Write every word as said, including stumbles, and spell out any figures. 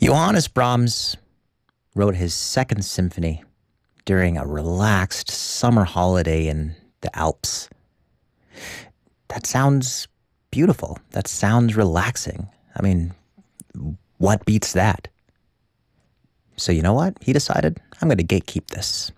Johannes Brahms wrote his Second Symphony during a relaxed summer holiday in the Alps. That sounds beautiful. That sounds relaxing. I mean, what beats that? So you know what? He decided, I'm going to gatekeep this.